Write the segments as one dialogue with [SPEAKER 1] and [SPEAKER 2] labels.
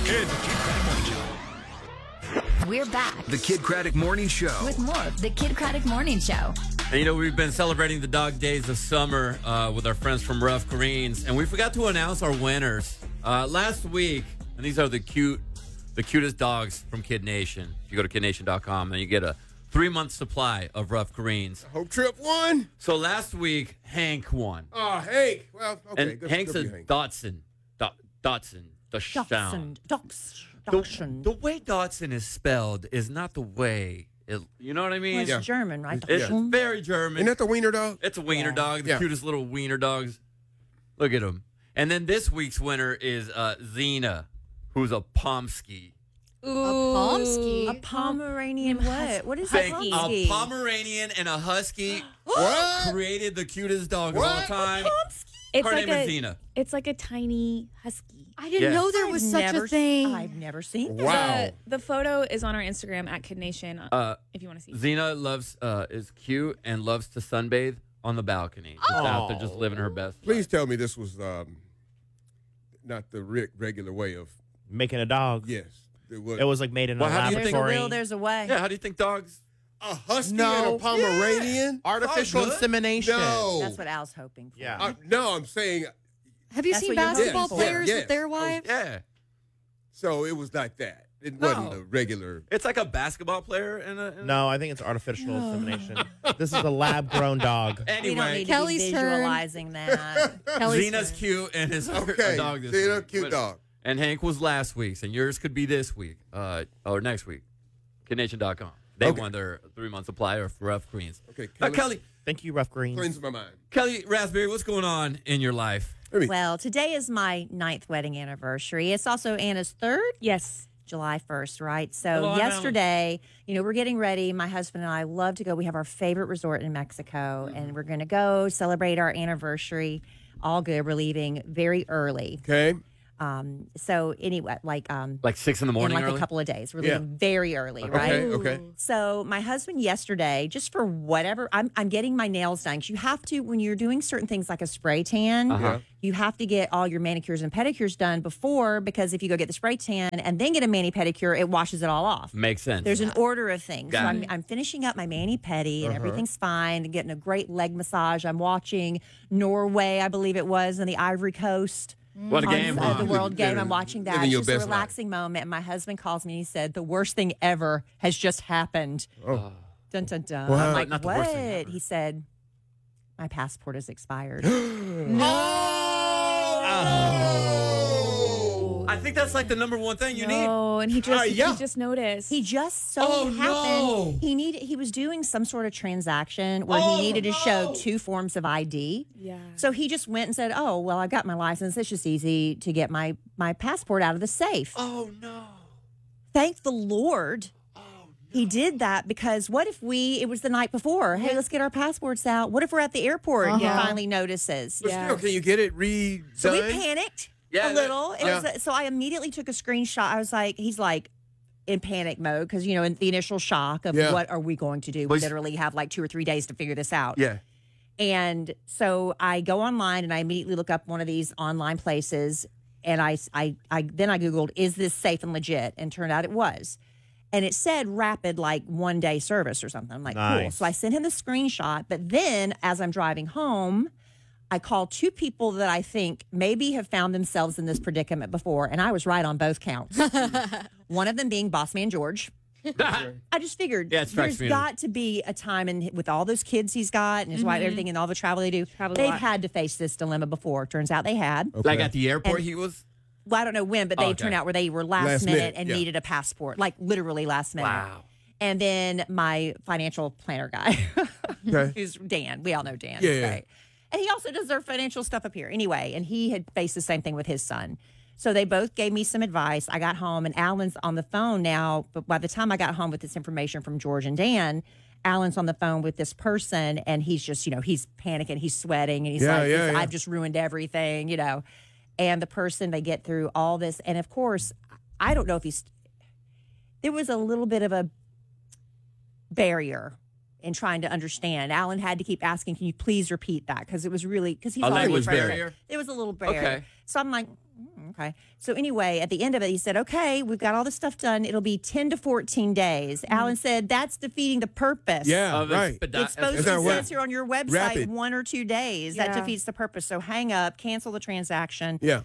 [SPEAKER 1] It's the Kid Craddock Morning Show.
[SPEAKER 2] We're back
[SPEAKER 3] The Kid Craddock Morning Show.
[SPEAKER 2] with more of the Kid Craddock Morning Show.
[SPEAKER 4] And we've been celebrating the dog days of summer with our friends from Rough Greens, and we forgot to announce our winners last week. And these are the cutest dogs from Kid Nation. If you go to kidnation.com, and you get a 3-month supply of Rough Greens.
[SPEAKER 5] Hope Trip won.
[SPEAKER 4] So last week, Hank won.
[SPEAKER 5] Oh, Hank. Well, okay.
[SPEAKER 4] And
[SPEAKER 5] good,
[SPEAKER 4] Hank's
[SPEAKER 5] good
[SPEAKER 4] a
[SPEAKER 5] for you, Hank.
[SPEAKER 4] Dotson. Dotson. The sound.
[SPEAKER 6] Dachshund.
[SPEAKER 4] The way Dotson is spelled is not the way you know what I mean?
[SPEAKER 6] Well, it's
[SPEAKER 5] Yeah.
[SPEAKER 6] German, right?
[SPEAKER 4] It's
[SPEAKER 6] Dachshund.
[SPEAKER 4] very German.
[SPEAKER 5] Isn't that the wiener dog?
[SPEAKER 4] It's a wiener
[SPEAKER 6] Yeah.
[SPEAKER 4] dog, the
[SPEAKER 5] Yeah.
[SPEAKER 4] cutest little wiener dogs. Look at him. And then this week's winner is Xena, who's a Pomsky.
[SPEAKER 7] Pomsky.
[SPEAKER 6] A Pomeranian what? What is a
[SPEAKER 4] Thank
[SPEAKER 6] Pomsky?
[SPEAKER 4] a Pomeranian and a Husky
[SPEAKER 5] What?
[SPEAKER 4] created the cutest dog of all
[SPEAKER 5] What?
[SPEAKER 4] time.
[SPEAKER 7] It's
[SPEAKER 4] Her
[SPEAKER 7] like
[SPEAKER 4] name is Xena.
[SPEAKER 7] It's like a tiny husky.
[SPEAKER 8] I didn't
[SPEAKER 4] Yes.
[SPEAKER 8] know there was such a thing.
[SPEAKER 6] I've never seen that.
[SPEAKER 5] Wow.
[SPEAKER 7] The photo is on our Instagram at Kid Nation. If you want to see.
[SPEAKER 4] Xena is cute and loves to sunbathe on the balcony. Just out there just living her best life.
[SPEAKER 5] Please tell me this was not the regular way of.
[SPEAKER 9] Making a dog.
[SPEAKER 5] Yes.
[SPEAKER 9] It was like made in
[SPEAKER 4] Well,
[SPEAKER 9] a
[SPEAKER 4] how do you
[SPEAKER 6] There's a
[SPEAKER 9] laboratory.
[SPEAKER 6] will, there's a way.
[SPEAKER 4] Yeah, how do you think dogs?
[SPEAKER 5] A husky
[SPEAKER 9] No.
[SPEAKER 5] and a Pomeranian?
[SPEAKER 9] Artificial
[SPEAKER 4] good.
[SPEAKER 9] insemination.
[SPEAKER 5] No.
[SPEAKER 6] That's what Al's hoping for.
[SPEAKER 9] Yeah.
[SPEAKER 5] No, I'm saying.
[SPEAKER 8] Have you
[SPEAKER 6] That's
[SPEAKER 8] seen
[SPEAKER 6] what you're
[SPEAKER 8] basketball
[SPEAKER 6] looking for.
[SPEAKER 8] players
[SPEAKER 5] Yes.
[SPEAKER 8] with their wives?
[SPEAKER 4] Yeah.
[SPEAKER 5] So it was like that. It
[SPEAKER 4] No.
[SPEAKER 5] wasn't a regular.
[SPEAKER 4] It's like a basketball player and a.
[SPEAKER 9] No, I think it's artificial insemination. This is a lab-grown dog.
[SPEAKER 6] We don't
[SPEAKER 4] Anyway,
[SPEAKER 6] need
[SPEAKER 8] Kelly's
[SPEAKER 6] to be
[SPEAKER 8] turn.
[SPEAKER 6] visualizing that.
[SPEAKER 8] Kelly's
[SPEAKER 4] Xena's
[SPEAKER 8] turn.
[SPEAKER 4] cute and his
[SPEAKER 5] Okay.
[SPEAKER 4] dog this
[SPEAKER 5] Xena,
[SPEAKER 4] week.
[SPEAKER 5] cute
[SPEAKER 4] But-
[SPEAKER 5] dog.
[SPEAKER 4] And Hank was last week's, and yours could be this week or next week. KidNation.com. They
[SPEAKER 5] Okay.
[SPEAKER 4] won their 3-month supply of Rough Greens.
[SPEAKER 5] Okay,
[SPEAKER 4] Kelly,
[SPEAKER 9] Thank you, Rough Greens.
[SPEAKER 5] cleanses my mind.
[SPEAKER 4] Kelly Raspberry, what's going on in your life?
[SPEAKER 6] Well, today is my 9th wedding anniversary. It's also Anna's 3rd.
[SPEAKER 7] Yes.
[SPEAKER 6] July 1st, right? So
[SPEAKER 4] Hello,
[SPEAKER 6] yesterday, we're getting ready. My husband and I love to go. We have our favorite resort in Mexico, and we're going to go celebrate our anniversary. All good. We're leaving very early.
[SPEAKER 5] Okay.
[SPEAKER 6] So anyway, like
[SPEAKER 4] 6 in the
[SPEAKER 6] in
[SPEAKER 4] morning
[SPEAKER 6] like
[SPEAKER 4] early?
[SPEAKER 6] a couple of days. We're
[SPEAKER 5] Yeah.
[SPEAKER 6] leaving very early, right?
[SPEAKER 5] Okay.
[SPEAKER 6] So my husband yesterday, just for whatever, I'm getting my nails done because you have to when you're doing certain things like a spray tan.
[SPEAKER 4] Uh-huh.
[SPEAKER 6] You have to get all your manicures and pedicures done before because if you go get the spray tan and then get a mani pedicure, it washes it all off.
[SPEAKER 4] Makes sense.
[SPEAKER 6] There's an order of things. So
[SPEAKER 4] Got it.
[SPEAKER 6] I'm finishing up my mani pedi and everything's fine and getting a great leg massage. I'm watching Norway, I believe it was, in the Ivory Coast.
[SPEAKER 4] What a game,
[SPEAKER 6] On,
[SPEAKER 4] huh?
[SPEAKER 6] the World Game. I'm watching that.
[SPEAKER 5] Living
[SPEAKER 6] It's
[SPEAKER 5] your
[SPEAKER 6] just a
[SPEAKER 5] best life.
[SPEAKER 6] relaxing moment. And my husband calls me and he said, the worst thing ever has just happened.
[SPEAKER 5] Oh.
[SPEAKER 6] Dun, dun, dun.
[SPEAKER 5] What?
[SPEAKER 6] I'm like,
[SPEAKER 4] Not the
[SPEAKER 6] what?
[SPEAKER 4] worst thing ever.
[SPEAKER 6] He said, my passport is expired.
[SPEAKER 4] I think that's like the number one thing you need.
[SPEAKER 7] Oh, and he just noticed.
[SPEAKER 6] He just so
[SPEAKER 4] Oh,
[SPEAKER 6] happened
[SPEAKER 4] no.
[SPEAKER 6] he was doing some sort of transaction where he needed to show 2 forms of ID.
[SPEAKER 7] Yeah.
[SPEAKER 6] So he just went and said, "Oh, well, I've got my license. It's just easy to get my passport out of the safe."
[SPEAKER 4] Oh, no.
[SPEAKER 6] Thank the Lord. He did that because what if it was the night before? Hey, let's get our passports out. What if we're at the airport and he finally notices?
[SPEAKER 5] But still, can you get it redone?
[SPEAKER 6] So we panicked
[SPEAKER 4] Yeah,
[SPEAKER 6] a little.
[SPEAKER 5] yeah.
[SPEAKER 6] So I immediately took a screenshot. I was like, he's like in panic mode because, in the initial shock of
[SPEAKER 5] Yeah.
[SPEAKER 6] what are we going to do? We
[SPEAKER 4] Was-
[SPEAKER 6] literally have like 2 or 3 days to figure this out.
[SPEAKER 5] Yeah.
[SPEAKER 6] And so I go online and I immediately look up one of these online places. And I then I Googled, is this safe and legit? And turned out it was. And it said rapid, like 1-day service or something. I'm like, cool.
[SPEAKER 9] Nice.
[SPEAKER 6] So I sent him the screenshot. But then as I'm driving home, I called 2 people that I think maybe have found themselves in this predicament before. And I was right on both counts. One of them being Boss Man George. I just figured
[SPEAKER 4] Yeah, it strikes
[SPEAKER 6] there's
[SPEAKER 4] me.
[SPEAKER 6] got to be a time with all those kids he's got and his wife, everything, and all the travel they do.
[SPEAKER 7] Travel a
[SPEAKER 6] They've
[SPEAKER 7] lot.
[SPEAKER 6] had to face this dilemma before. Turns out they had.
[SPEAKER 4] Like at the airport,
[SPEAKER 6] And-
[SPEAKER 4] he was?
[SPEAKER 6] Well, I don't know when, but they
[SPEAKER 4] Okay.
[SPEAKER 6] turned out where they were last
[SPEAKER 5] Last
[SPEAKER 6] minute
[SPEAKER 5] minute,
[SPEAKER 6] and
[SPEAKER 5] yeah.
[SPEAKER 6] needed a passport, like literally last minute.
[SPEAKER 4] Wow.
[SPEAKER 6] And then my financial planner guy,
[SPEAKER 5] Okay.
[SPEAKER 6] who's Dan. We all know Dan.
[SPEAKER 5] Yeah, yeah.
[SPEAKER 6] Right? And he also does their financial stuff up here. Anyway, and he had faced the same thing with his son. So they both gave me some advice. I got home, and Alan's on the phone now. But by the time I got home with this information from George and Dan, Alan's on the phone with this person, and he's just, he's panicking, he's sweating, and he's
[SPEAKER 5] Yeah,
[SPEAKER 6] like,
[SPEAKER 5] yeah, yeah.
[SPEAKER 6] I've just ruined everything, And the person, they get through all this. And of course, I don't know if there was a little bit of a barrier in trying to understand. Alan had to keep asking, can you please repeat that? Because it was really, because he's
[SPEAKER 4] A
[SPEAKER 6] already
[SPEAKER 4] language
[SPEAKER 6] frustrated.
[SPEAKER 4] barrier?
[SPEAKER 6] There was a little barrier.
[SPEAKER 4] Okay.
[SPEAKER 6] So I'm like, okay. So anyway, at the end of it, he said, okay, we've got all this stuff done. It'll be 10 to 14 days. Alan said, that's defeating the purpose.
[SPEAKER 5] Yeah,
[SPEAKER 4] Of
[SPEAKER 5] right.
[SPEAKER 6] It's supposed
[SPEAKER 5] It's
[SPEAKER 6] to
[SPEAKER 5] not
[SPEAKER 6] say
[SPEAKER 5] rapid.
[SPEAKER 6] here on your website
[SPEAKER 5] Rapid.
[SPEAKER 6] 1 or 2 days. That
[SPEAKER 7] Yeah.
[SPEAKER 6] defeats the purpose. So hang up, cancel the transaction.
[SPEAKER 5] Yeah.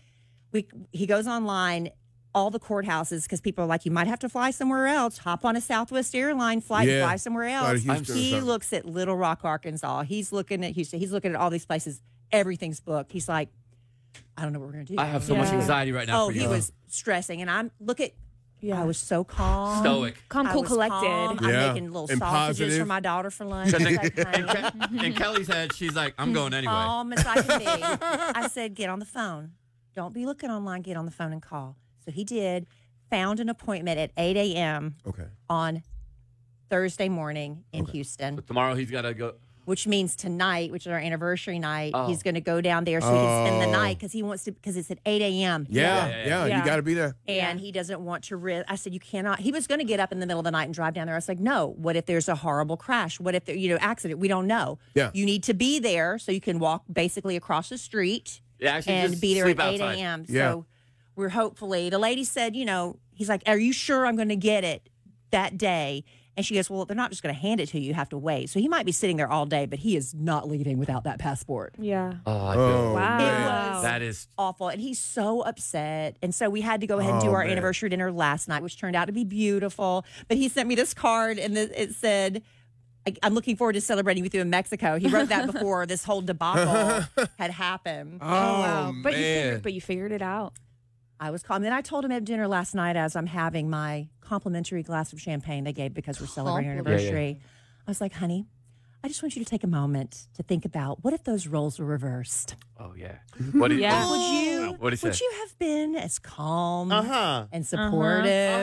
[SPEAKER 6] He goes online, all the courthouses, because people are like, you might have to fly somewhere else. Hop on a Southwest airline flight and
[SPEAKER 5] Yeah.
[SPEAKER 6] fly somewhere
[SPEAKER 5] Fly to
[SPEAKER 6] else.
[SPEAKER 5] Houston or
[SPEAKER 6] He
[SPEAKER 5] something.
[SPEAKER 6] looks at Little Rock, Arkansas. He's looking at Houston. He's looking at all these places. Everything's booked. He's like, I don't know what we're going to do.
[SPEAKER 4] I have so much
[SPEAKER 7] Yeah.
[SPEAKER 4] anxiety right now
[SPEAKER 6] Oh,
[SPEAKER 4] for you.
[SPEAKER 6] he was stressing. And I
[SPEAKER 7] Yeah.
[SPEAKER 6] was so calm.
[SPEAKER 4] stoic.
[SPEAKER 7] Calm,
[SPEAKER 6] I
[SPEAKER 7] cool,
[SPEAKER 6] was
[SPEAKER 7] collected.
[SPEAKER 6] calm. I'm
[SPEAKER 5] Yeah.
[SPEAKER 6] making little
[SPEAKER 5] And
[SPEAKER 6] sausages
[SPEAKER 5] positive.
[SPEAKER 6] for my daughter for lunch. It's like, honey,
[SPEAKER 4] In Kelly's head, she's like, I'm going anyway.
[SPEAKER 6] calm as I can be. I said, get on the phone. Don't be looking online. Get on the phone and call. So he did. Found an appointment at 8 a.m.
[SPEAKER 5] Okay.
[SPEAKER 6] on Thursday morning in Houston,
[SPEAKER 4] But tomorrow he's got to go.
[SPEAKER 6] which means tonight, which is our anniversary night,
[SPEAKER 4] Oh.
[SPEAKER 6] he's going to go down there so he can spend the night because he wants to, because it's at 8 a.m.
[SPEAKER 5] Yeah.
[SPEAKER 7] Yeah.
[SPEAKER 5] You got to be there.
[SPEAKER 6] And he doesn't want to risk. I said, you cannot. He was going to get up in the middle of the night and drive down there. I was like, no. What if there's a horrible crash? What if there, accident? We don't know.
[SPEAKER 5] Yeah.
[SPEAKER 6] You need to be there so you can walk basically across the street
[SPEAKER 4] Yeah, actually,
[SPEAKER 6] and
[SPEAKER 4] just
[SPEAKER 6] be there at
[SPEAKER 4] sleep
[SPEAKER 6] 8
[SPEAKER 4] outside.
[SPEAKER 6] a.m.
[SPEAKER 5] Yeah.
[SPEAKER 6] So we're hopefully, the lady said, he's like, are you sure I'm going to get it that day? And she goes, well, they're not just going to hand it to you. You have to wait. So he might be sitting there all day, but he is not leaving without that passport.
[SPEAKER 7] Yeah.
[SPEAKER 4] Oh, I feel
[SPEAKER 5] Oh,
[SPEAKER 7] Wow.
[SPEAKER 5] man.
[SPEAKER 4] that is.
[SPEAKER 6] Awful. And he's so upset. And so we had to go ahead and do
[SPEAKER 5] Oh,
[SPEAKER 6] our
[SPEAKER 5] man.
[SPEAKER 6] anniversary dinner last night, which turned out to be beautiful. But he sent me this card and it said, I'm looking forward to celebrating with you in Mexico. He wrote that before this whole debacle had happened.
[SPEAKER 5] Oh,
[SPEAKER 7] Wow. But
[SPEAKER 5] man.
[SPEAKER 7] you figured it out.
[SPEAKER 6] I was calm. Then I told him at dinner last night as I'm having my complimentary glass of champagne they gave because we're celebrating our anniversary. I was like, honey, I just want you to take a moment to think about what if those roles were reversed?
[SPEAKER 4] Oh, yeah. What did
[SPEAKER 7] Yeah.
[SPEAKER 4] What'd he
[SPEAKER 6] Would
[SPEAKER 4] say?
[SPEAKER 6] you have been as calm
[SPEAKER 9] Uh-huh.
[SPEAKER 6] and supportive?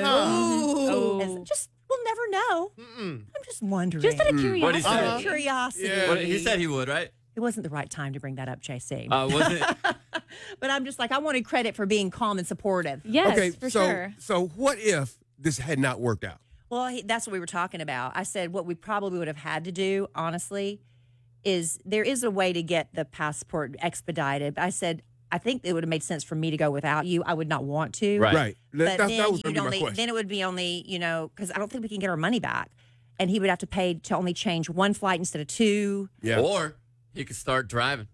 [SPEAKER 7] Oh.
[SPEAKER 6] Just we'll never know. I'm just wondering.
[SPEAKER 7] Just out of
[SPEAKER 4] What'd he
[SPEAKER 7] curiosity.
[SPEAKER 4] say?
[SPEAKER 6] Out of curiosity.
[SPEAKER 5] Yeah.
[SPEAKER 4] What, he said he would, right?
[SPEAKER 6] It wasn't the right time to bring that up, JC.
[SPEAKER 4] Was it?
[SPEAKER 6] But I'm just like, I wanted credit for being calm and supportive.
[SPEAKER 7] Yes,
[SPEAKER 5] Okay,
[SPEAKER 7] for
[SPEAKER 5] so
[SPEAKER 7] sure.
[SPEAKER 5] so what if this had not worked out?
[SPEAKER 6] Well, that's what we were talking about. I said what we probably would have had to do, honestly, is there is a way to get the passport expedited. But I said, I think it would have made sense for me to go without you. I would not want to.
[SPEAKER 4] Right.
[SPEAKER 5] Right.
[SPEAKER 6] But
[SPEAKER 5] That
[SPEAKER 6] then
[SPEAKER 5] was going to be my question.
[SPEAKER 6] then it would be only, because I don't think we can get our money back. And he would have to pay to only change one flight instead of two
[SPEAKER 5] Yeah.
[SPEAKER 4] Or he could start driving.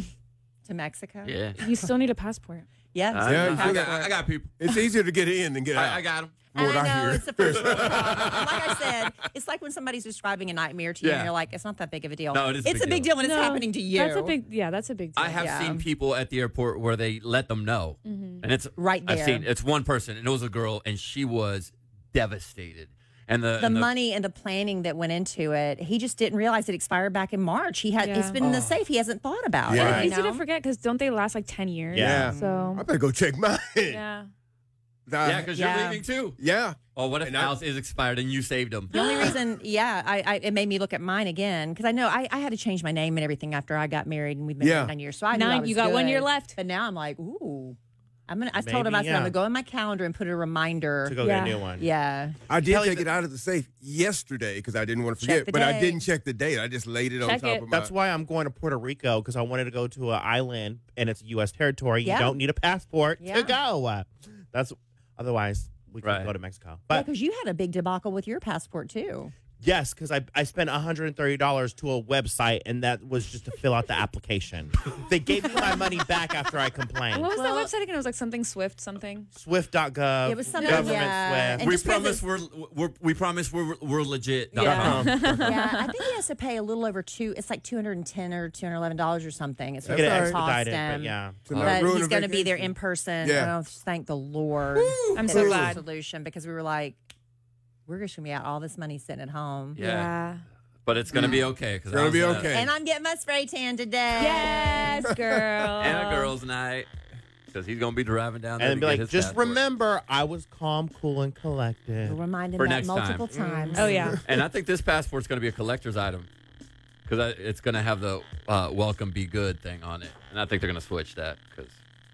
[SPEAKER 6] to Mexico.
[SPEAKER 4] Yeah.
[SPEAKER 7] You still need a passport.
[SPEAKER 6] Yeah.
[SPEAKER 5] Yeah, you
[SPEAKER 4] I,
[SPEAKER 5] feel
[SPEAKER 4] got,
[SPEAKER 5] that.
[SPEAKER 4] I got people.
[SPEAKER 5] It's easier to get in than get out.
[SPEAKER 4] I got him.
[SPEAKER 5] From what
[SPEAKER 6] I
[SPEAKER 5] I
[SPEAKER 6] know
[SPEAKER 5] hear.
[SPEAKER 6] it's the first world problem. Like I said, it's like when somebody's describing a nightmare to you,
[SPEAKER 4] Yeah.
[SPEAKER 6] and you're like, "It's not that big of a deal."
[SPEAKER 4] No, it is a
[SPEAKER 6] It's
[SPEAKER 4] big
[SPEAKER 6] a big
[SPEAKER 4] deal.
[SPEAKER 6] deal when it's
[SPEAKER 7] No,
[SPEAKER 6] happening to you.
[SPEAKER 7] That's a big deal.
[SPEAKER 4] I have
[SPEAKER 6] Yeah.
[SPEAKER 4] seen people at the airport where they let them know, and it's
[SPEAKER 6] Right
[SPEAKER 4] I've
[SPEAKER 6] there.
[SPEAKER 4] seen it's one person, and it was a girl, and she was devastated. And
[SPEAKER 6] the money and the planning that went into it. He just didn't realize it expired back in March. It's
[SPEAKER 7] Yeah.
[SPEAKER 6] been in the safe. He hasn't thought about
[SPEAKER 5] Yeah.
[SPEAKER 6] it.
[SPEAKER 7] It's
[SPEAKER 6] you
[SPEAKER 7] easy
[SPEAKER 6] know?
[SPEAKER 7] to forget because don't they last like 10 years?
[SPEAKER 9] Yeah.
[SPEAKER 7] So,
[SPEAKER 5] I better go check mine.
[SPEAKER 7] yeah.
[SPEAKER 4] Yeah, because
[SPEAKER 6] Yeah.
[SPEAKER 4] you're leaving too.
[SPEAKER 5] Yeah.
[SPEAKER 4] Oh, what if
[SPEAKER 5] And
[SPEAKER 4] ours is expired and you saved them?
[SPEAKER 6] The only reason, it made me look at mine again because I know I had to change my name and everything after I got married and we've been
[SPEAKER 5] Yeah.
[SPEAKER 6] married 9 years. So I knew I was
[SPEAKER 7] You got 1 year
[SPEAKER 6] good.
[SPEAKER 7] left.
[SPEAKER 6] But now I'm like, ooh, I told him
[SPEAKER 9] Maybe,
[SPEAKER 6] I said I'm
[SPEAKER 9] yeah.
[SPEAKER 6] gonna go in my calendar and put a reminder.
[SPEAKER 9] To go
[SPEAKER 7] Yeah.
[SPEAKER 9] get a new one.
[SPEAKER 6] Yeah.
[SPEAKER 5] I did
[SPEAKER 9] Kelly,
[SPEAKER 5] take it out of the safe yesterday because I didn't want to
[SPEAKER 6] Check
[SPEAKER 5] forget,
[SPEAKER 6] the
[SPEAKER 5] but I
[SPEAKER 6] date.
[SPEAKER 5] didn't check the date. I just laid it on
[SPEAKER 7] Check
[SPEAKER 5] top
[SPEAKER 7] it.
[SPEAKER 5] of my.
[SPEAKER 9] That's why I'm going to Puerto Rico because I wanted to go to an island and it's U.S. territory.
[SPEAKER 6] Yeah.
[SPEAKER 9] You don't need a passport
[SPEAKER 6] Yeah.
[SPEAKER 9] to go. That's otherwise we could
[SPEAKER 4] Right.
[SPEAKER 9] go to Mexico.
[SPEAKER 6] Yeah,
[SPEAKER 9] But
[SPEAKER 6] because you had a big debacle with your passport too.
[SPEAKER 9] yes, because I spent $130 to a website and that was just to fill out the application. They gave me my money back after I complained.
[SPEAKER 7] What was that website again? It was like something Swift something.
[SPEAKER 9] Swift.gov.
[SPEAKER 6] It was something,
[SPEAKER 9] government
[SPEAKER 6] yeah.
[SPEAKER 9] Swift.
[SPEAKER 6] And
[SPEAKER 4] We
[SPEAKER 6] just because
[SPEAKER 4] promise we're legit.
[SPEAKER 6] Yeah. Yeah, I think he has to pay a little over it's like $210 or $211 or something. It's
[SPEAKER 9] You
[SPEAKER 6] what
[SPEAKER 9] get it
[SPEAKER 6] it cost
[SPEAKER 9] expedited,
[SPEAKER 6] him.
[SPEAKER 9] but yeah.
[SPEAKER 5] To not
[SPEAKER 6] But
[SPEAKER 5] ruin
[SPEAKER 6] he's
[SPEAKER 5] a
[SPEAKER 6] going to be there
[SPEAKER 5] vacation.
[SPEAKER 6] in person.
[SPEAKER 5] Yeah.
[SPEAKER 6] Oh, thank the Lord.
[SPEAKER 7] I'm
[SPEAKER 6] that
[SPEAKER 7] so
[SPEAKER 6] it was a
[SPEAKER 7] glad.
[SPEAKER 6] solution because we were like, we're just going to be out all this money sitting at home.
[SPEAKER 4] Yeah. But it's gonna be okay.
[SPEAKER 5] It's gonna be okay.
[SPEAKER 6] And I'm getting my spray tan today.
[SPEAKER 7] Yes, girl.
[SPEAKER 4] And a girls' night because he's gonna be driving down there
[SPEAKER 9] And
[SPEAKER 4] to
[SPEAKER 9] be
[SPEAKER 4] get
[SPEAKER 9] like,
[SPEAKER 4] his
[SPEAKER 9] just
[SPEAKER 4] passport.
[SPEAKER 9] remember, I was calm, cool, and
[SPEAKER 6] We'll
[SPEAKER 9] collected.
[SPEAKER 6] remind him
[SPEAKER 4] For
[SPEAKER 6] that
[SPEAKER 4] next time.
[SPEAKER 6] multiple times.
[SPEAKER 7] Oh yeah.
[SPEAKER 4] And I think this passport's going to be a collector's item because it's going to have the "Welcome, be good" thing on it, and I think they're going to switch that because,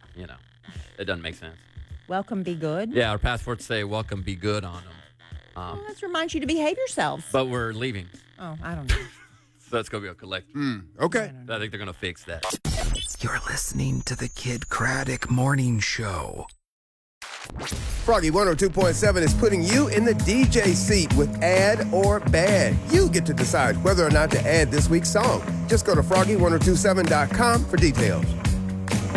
[SPEAKER 4] it doesn't make sense.
[SPEAKER 6] Welcome, be good.
[SPEAKER 4] Yeah, our passports say "Welcome, be good" on them,
[SPEAKER 6] Well, let's remind you to behave yourself.
[SPEAKER 4] but we're leaving,
[SPEAKER 6] Oh, I don't know.
[SPEAKER 4] so it's going to be a collector.
[SPEAKER 5] Okay.
[SPEAKER 4] I think they're going to fix that.
[SPEAKER 1] You're listening to the Kid Craddock Morning Show.
[SPEAKER 5] Froggy 102.7 is putting you in the DJ seat with Add or Bad. You get to decide whether or not to add this week's song. Just go to froggy1027.com for details.